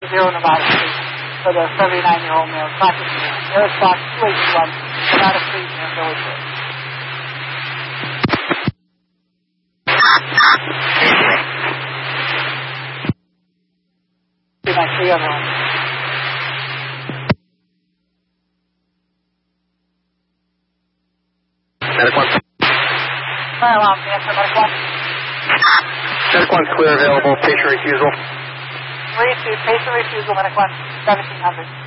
Zero Nevada Street for the 79-year-old male traffic accident. Air Fox 281, Nevada Street near Villagewood. See my three other ones. Medic 1. Fire alarm, answer, Medic 1. Medic 1's clear, available, patient refusal. Patient refusal, Medic 1, 1700.